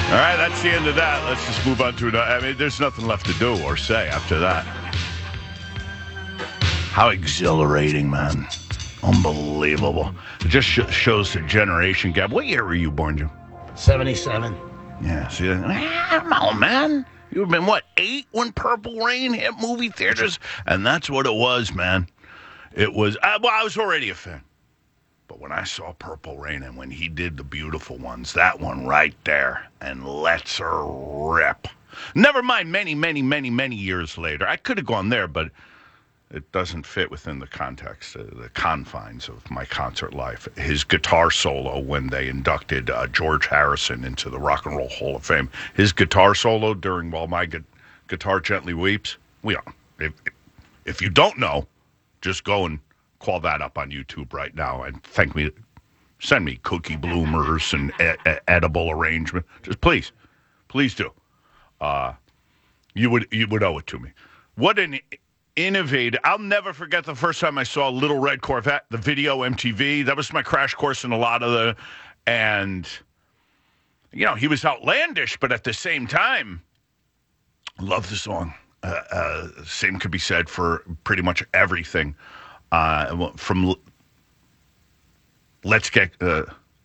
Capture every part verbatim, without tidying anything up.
All right, that's the end of that. Let's just move on to another. I mean, there's nothing left to do or say after that. How exhilarating, man. Unbelievable. It just sh- shows the generation gap. What year were you born, Jim? seventy-seven. Yeah, see, come on, man. You've been, what, eight when Purple Rain hit movie theaters? And that's what it was, man. It was, uh, well, I was already a fan. But when I saw Purple Rain and when he did The Beautiful Ones, that one right there, and lets her rip. Never mind many, many, many, many years later. I could have gone there, but it doesn't fit within the context, uh, the confines of my concert life. His guitar solo when they inducted uh, George Harrison into the Rock and Roll Hall of Fame. His guitar solo during While My Gu- Guitar Gently Weeps. We are. If, if you don't know, just go and call that up on YouTube right now and thank me. Send me cookie bloomers and e- e- edible arrangement. Just please, please do. Uh, you would you would owe it to me. What an innovative! I'll never forget the first time I saw Little Red Corvette, the video M T V. That was my crash course in a lot of the, and you know he was outlandish, but at the same time, love the song. Uh, uh, same could be said for pretty much everything. Uh, from Let's Get, uh,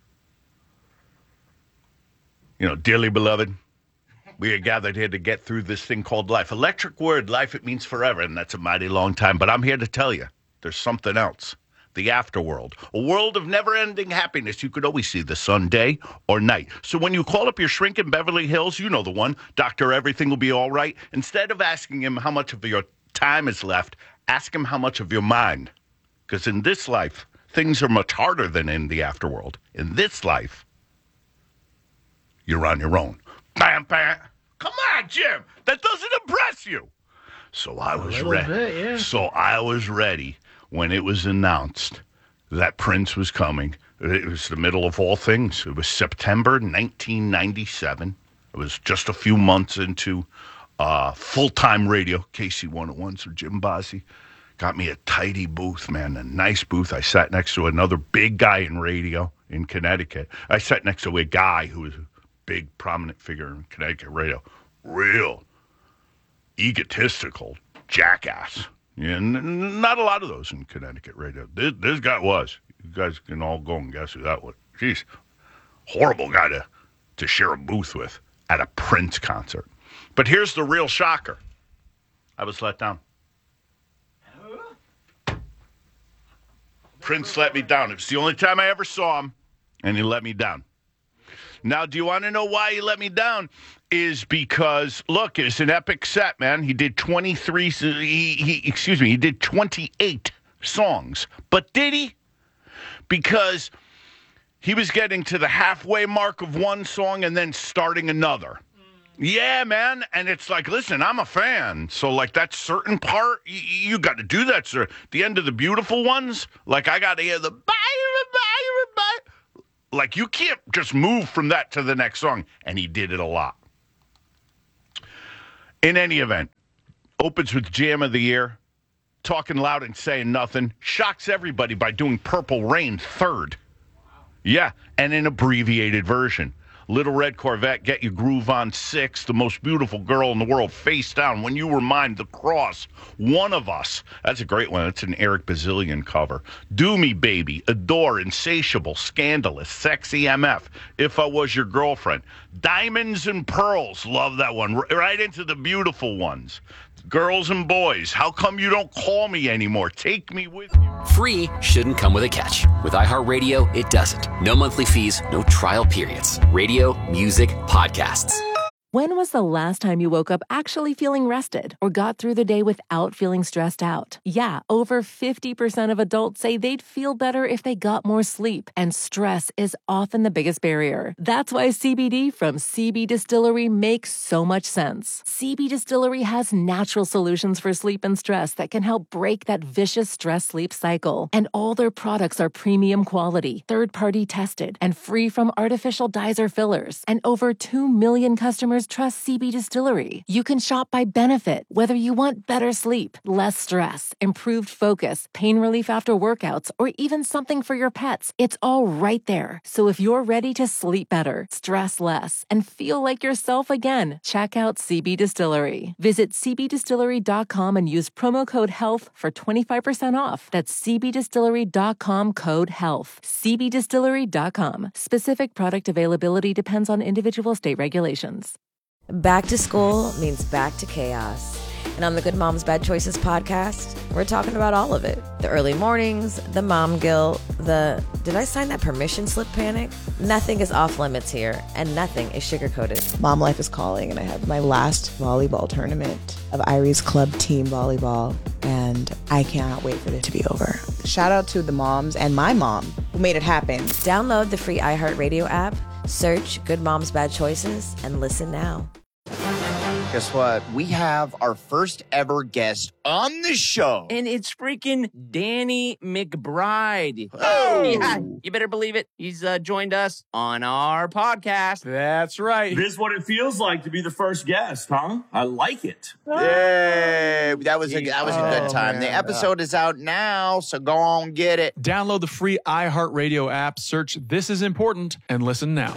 you know, dearly beloved, we are gathered here to get through this thing called life. Electric word, life, it means forever, and that's a mighty long time. But I'm here to tell you, there's something else. The afterworld, a world of never-ending happiness. You could always see the sun day or night. So when you call up your shrink in Beverly Hills, you know the one, Doctor Everything Will Be All Right. Instead of asking him how much of your time is left, ask him how much of your mind. Because in this life, things are much harder than in the afterworld. In this life, you're on your own. Bam, bam. Come on, Jim. That doesn't impress you. So I was ready. Bit, yeah. So I was ready when it was announced that Prince was coming. It was the middle of all things. It was September nineteen ninety-seven. It was just a few months into uh, full-time radio, K C one oh one, so Jim Bossie got me a tidy booth, man, a nice booth. I sat next to another big guy in radio in Connecticut. I sat next to a guy who was a big, prominent figure in Connecticut radio. Real egotistical jackass. Yeah, n- not a lot of those in Connecticut radio. This, this guy was. You guys can all go and guess who that was. Jeez, horrible guy to, to share a booth with at a Prince concert. But here's the real shocker. I was let down. Prince let me down. It was the only time I ever saw him, and he let me down. Now, do you want to know why he let me down? Is because, look, it's an epic set, man. He did twenty-three, he, he, excuse me, he did twenty-eight songs. But did he? Because he was getting to the halfway mark of one song and then starting another. Yeah, man. And it's like, listen, I'm a fan. So, like, that certain part, you, you got to do that, sir. The end of the Beautiful Ones, like, I got to hear the bye, bye, bye. Like, you can't just move from that to the next song. And he did it a lot. In any event, opens with Jam of the Year, talking loud and saying nothing, shocks everybody by doing Purple Rain third. Yeah, and an abbreviated version. Little Red Corvette, Get Your Groove On six, The Most Beautiful Girl in the World, Face Down, When You Were Mine, The Cross, One of Us. That's a great one. It's an Eric Bazillion cover. Do Me Baby, Adore, Insatiable, Scandalous, Sexy M F, If I Was Your Girlfriend. Diamonds and Pearls, love that one. Right into the beautiful ones. Girls and Boys, How Come You Don't Call Me Anymore? Take Me With You. Free shouldn't come with a catch. With iHeartRadio, it doesn't. No monthly fees, no trial periods. Radio, music, podcasts. When was the last time you woke up actually feeling rested or got through the day without feeling stressed out? Yeah, over fifty percent of adults say they'd feel better if they got more sleep, and stress is often the biggest barrier. That's why C B D from C B Distillery makes so much sense. C B Distillery has natural solutions for sleep and stress that can help break that vicious stress-sleep cycle. And all their products are premium quality, third-party tested, and free from artificial dyes or fillers. And over two million customers customers trust C B Distillery. You can shop by benefit, whether you want better sleep, less stress, improved focus, pain relief after workouts, or even something for your pets. It's all right there. So if you're ready to sleep better, stress less, and feel like yourself again, check out C B Distillery. Visit c b distillery dot com and use promo code HEALTH for twenty-five percent off. That's c b distillery dot com code HEALTH. c b distillery dot com. Specific product availability depends on individual state regulations. Back to school means back to chaos. And on the Good Moms Bad Choices podcast, we're talking about all of it. The early mornings, the mom guilt, the did I sign that permission slip panic? Nothing is off limits here, and nothing is sugar-coated. Mom life is calling, and I have my last volleyball tournament of Irie's Club Team Volleyball, and I cannot wait for it to be over. Shout out to the moms and my mom who made it happen. Download the free iHeartRadio app, search Good Moms Bad Choices, and listen now. Guess what? We have our first ever guest on the show. And it's freaking Danny McBride. Oh! Yeah, you better believe it. He's uh, joined us on our podcast. That's right. This is what it feels like to be the first guest, huh? I like it. Yay! That was a that was a good time. man. The episode is out now, so go on get it. Download the free iHeartRadio app, search This Is Important, and listen now.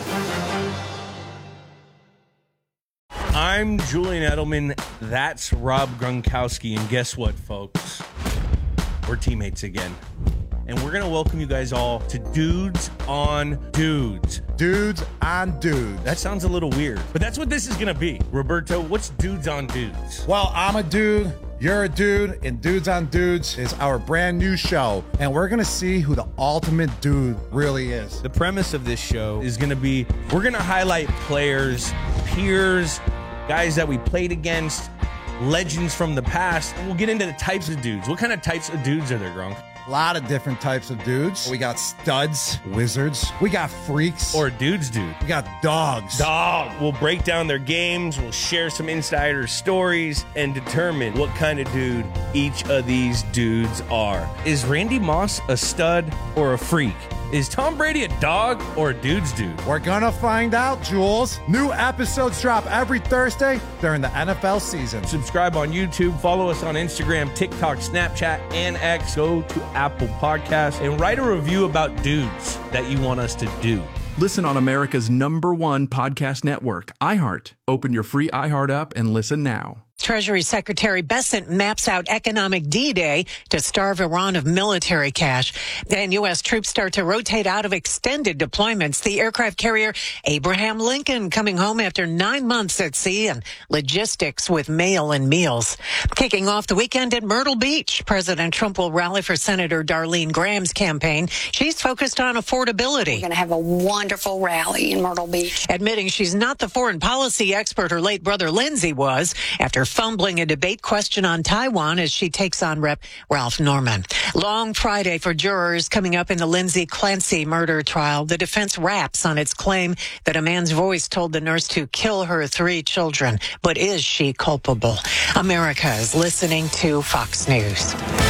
I'm Julian Edelman. That's Rob Gronkowski. And guess what, folks? We're teammates again. And we're going to welcome you guys all to Dudes on Dudes. Dudes on Dudes. That sounds a little weird, but that's what this is going to be. Roberto, what's Dudes on Dudes? Well, I'm a dude, you're a dude, and Dudes on Dudes is our brand new show. And we're going to see who the ultimate dude really is. The premise of this show is going to be, we're going to highlight players, peers, guys that we played against, legends from the past, and we'll get into the types of dudes. What kind of types of dudes are there, Gronk? A lot of different types of dudes. We got studs, wizards. We got freaks. Or dudes dude. We got dogs. Dog. We'll break down their games, we'll share some insider stories, and determine what kind of dude each of these dudes are. Is Randy Moss a stud or a freak? Is Tom Brady a dog or a dude's dude? We're gonna find out, Jules. New episodes drop every Thursday during the N F L season. Subscribe on YouTube, follow us on Instagram, TikTok, Snapchat, and X. Go to Apple Podcasts and write a review about dudes that you want us to do. Listen on America's number one podcast network, iHeart. Open your free iHeart app and listen now. Treasury Secretary Bessent maps out economic D-Day to starve Iran of military cash. Then U S troops start to rotate out of extended deployments. The aircraft carrier Abraham Lincoln coming home after nine months at sea, and logistics with mail and meals. Kicking off the weekend at Myrtle Beach, President Trump will rally for Senator Darlene Graham's campaign. She's focused on affordability. We're going to have a wonderful rally in Myrtle Beach. Admitting she's not the foreign policy expert her late brother Lindsey was after fumbling a debate question on Taiwan as she takes on Rep Ralph Norman. Long Friday for jurors coming up in the Lindsay Clancy murder trial. The defense raps on its claim that a man's voice told the nurse to kill her three children. But is she culpable? America is listening to Fox News.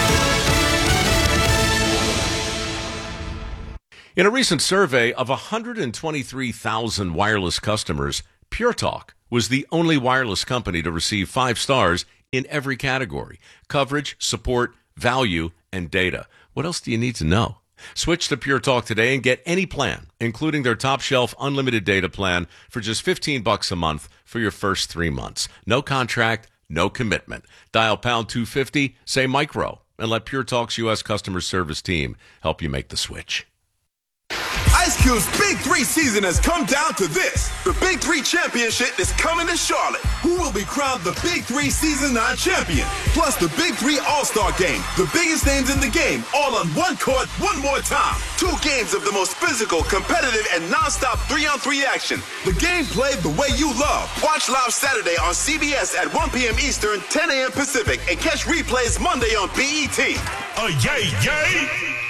In a recent survey of one hundred twenty-three thousand wireless customers, Pure Talk was the only wireless company to receive five stars in every category: coverage, support, value, and data. What else do you need to know? Switch to Pure Talk today and get any plan, including their top shelf unlimited data plan, for just fifteen bucks a month for your first three months. No contract, no commitment. Dial pound two fifty, say micro, and let Pure Talk's U S customer service team help you make the switch. Ice Cube's Big Three season has come down to this. The Big Three Championship is coming to Charlotte. Who will be crowned the Big Three Season nine champion? Plus the Big Three All-Star Game. The biggest names in the game, all on one court, one more time. Two games of the most physical, competitive, and non-stop three-on-three action. The game played the way you love. Watch live Saturday on C B S at one p.m. Eastern, ten a.m. Pacific, and catch replays Monday on B E T. Oh, yay, yay!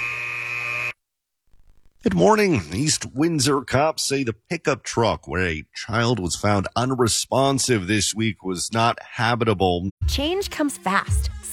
Good morning. East Windsor cops say the pickup truck where a child was found unresponsive this week was not habitable. Change comes fast.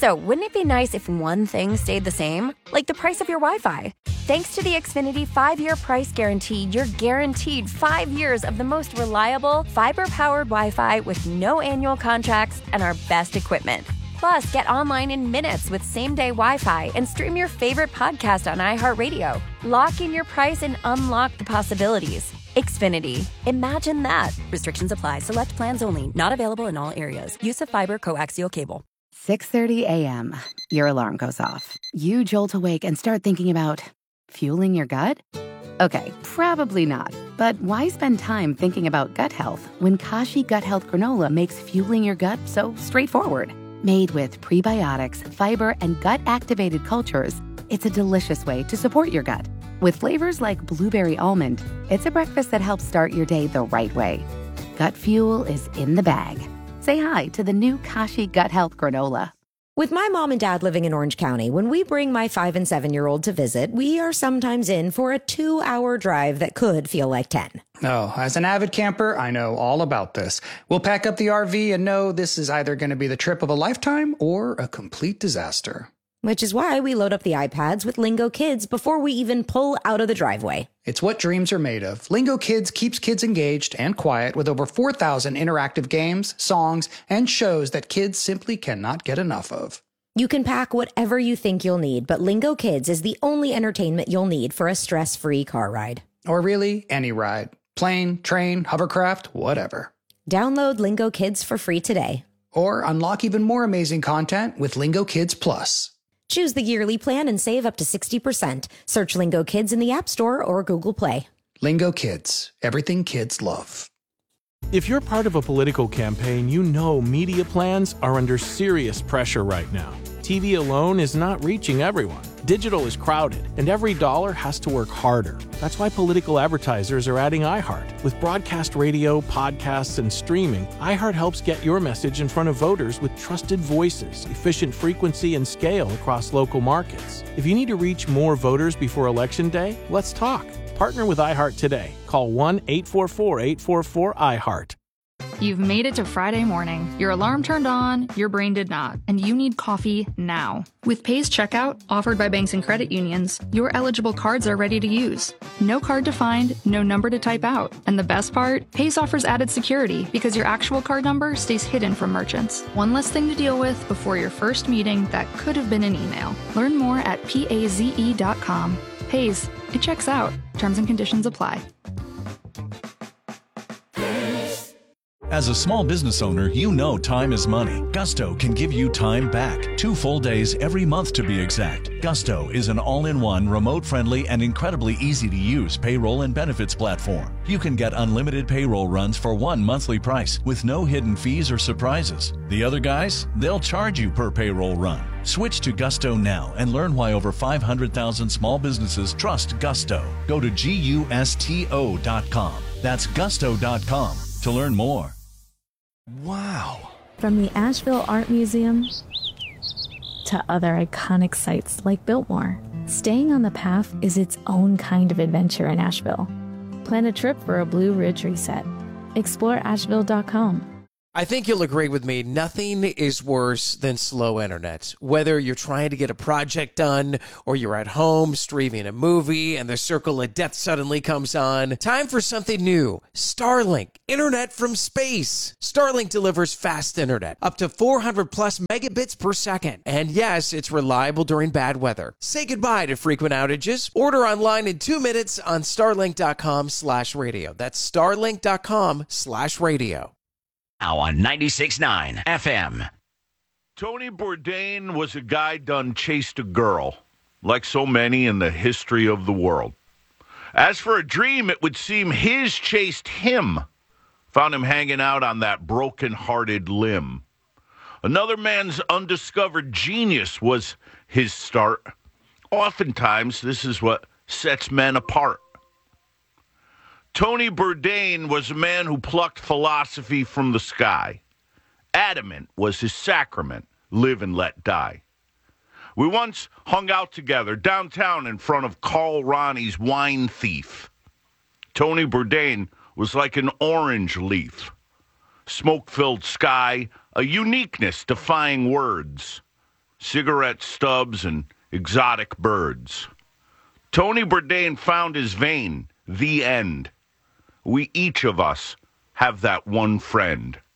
So, wouldn't it be nice if one thing stayed the same? Like the price of your Wi-Fi. Thanks to the Xfinity five-year price guarantee, you're guaranteed five years of the most reliable, fiber-powered Wi-Fi with no annual contracts and our best equipment. Plus, get online in minutes with same-day Wi-Fi and stream your favorite podcast on iHeartRadio. Lock in your price and unlock the possibilities. Xfinity. Imagine that. Restrictions apply. Select plans only. Not available in all areas. Use of fiber coaxial cable. six thirty a.m. Your alarm goes off. You jolt awake and start thinking about fueling your gut? Okay, probably not. But why spend time thinking about gut health when Kashi Gut Health Granola makes fueling your gut so straightforward? Made with prebiotics, fiber, and gut-activated cultures, it's a delicious way to support your gut. With flavors like blueberry almond, it's a breakfast that helps start your day the right way. Gut fuel is in the bag. Say hi to the new Kashi Gut Health Granola. With my mom and dad living in Orange County, when we bring my five and seven-year-old to visit, we are sometimes in for a two-hour drive that could feel like ten. Oh, as an avid camper, I know all about this. We'll pack up the R V and know this is either going to be the trip of a lifetime or a complete disaster. Which is why we load up the iPads with Lingo Kids before we even pull out of the driveway. It's what dreams are made of. Lingo Kids keeps kids engaged and quiet with over four thousand interactive games, songs, and shows that kids simply cannot get enough of. You can pack whatever you think you'll need, but Lingo Kids is the only entertainment you'll need for a stress-free car ride. Or really, any ride. Plane, train, hovercraft, whatever. Download Lingo Kids for free today. Or unlock even more amazing content with Lingo Kids Plus. Choose the yearly plan and save up to sixty percent. Search Lingo Kids in the App Store or Google Play. Lingo Kids. Everything kids love. If you're part of a political campaign, you know media plans are under serious pressure right now. T V alone is not reaching everyone. Digital is crowded, and every dollar has to work harder. That's why political advertisers are adding iHeart. With broadcast radio, podcasts, and streaming, iHeart helps get your message in front of voters with trusted voices, efficient frequency, and scale across local markets. If you need to reach more voters before Election Day, let's talk. Partner with iHeart today. Call one eight four four, eight four four, iHeart. You've made it to Friday morning. Your alarm turned on, your brain did not, and you need coffee now. With Pay's Checkout, offered by banks and credit unions, your eligible cards are ready to use. No card to find, no number to type out. And the best part? Pay's offers added security because your actual card number stays hidden from merchants. One less thing to deal with before your first meeting that could have been an email. Learn more at paze dot com. Pay's, it checks out. Terms and conditions apply. As a small business owner, you know time is money. Gusto can give you time back. Two full days every month to be exact. Gusto is an all-in-one, remote-friendly, and incredibly easy-to-use payroll and benefits platform. You can get unlimited payroll runs for one monthly price with no hidden fees or surprises. The other guys, they'll charge you per payroll run. Switch to Gusto now and learn why over five hundred thousand small businesses trust Gusto. Go to gusto dot com. That's gusto dot com to learn more. Wow. From the Asheville Art Museum to other iconic sites like Biltmore, staying on the path is its own kind of adventure in Asheville. Plan a trip for a Blue Ridge reset. explore asheville dot com. I think you'll agree with me, nothing is worse than slow internet. Whether you're trying to get a project done or you're at home streaming a movie and the circle of death suddenly comes on, time for something new. Starlink, internet from space. Starlink delivers fast internet, up to four hundred plus megabits per second. And yes, it's reliable during bad weather. Say goodbye to frequent outages. Order online in two minutes on starlink dot com slash radio. That's starlink dot com slash radio. Now on ninety-six point nine F M. Tony Bourdain was a guy done chased a girl, like so many in the history of the world. As for a dream, it would seem his chased him, found him hanging out on that broken-hearted limb. Another man's undiscovered genius was his start. Oftentimes, this is what sets men apart. Tony Bourdain was a man who plucked philosophy from the sky. Adamant was his sacrament, live and let die. We once hung out together downtown in front of Carl Ronnie's Wine Thief. Tony Bourdain was like an orange leaf. Smoke-filled sky, a uniqueness defying words. cigarette stubs, and exotic birds. Tony Bourdain found his vein. The end. We, each of us, have that one friend.